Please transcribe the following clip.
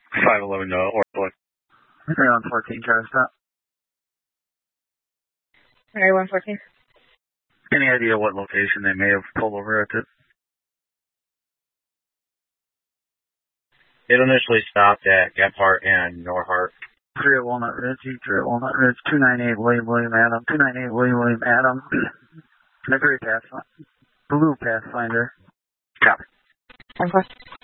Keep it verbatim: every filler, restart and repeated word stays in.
five eleven, no, or what? three one fourteen, try to stop. three one fourteen. Any idea what location they may have pulled over at? It? It initially stopped at Gephardt and Norhart. three at Walnut Ridge, three at Walnut Ridge, two nine eight William William Adam, two nine eight William William Adam. The gray Pathfinder. Blue Pathfinder. Copy. ten four.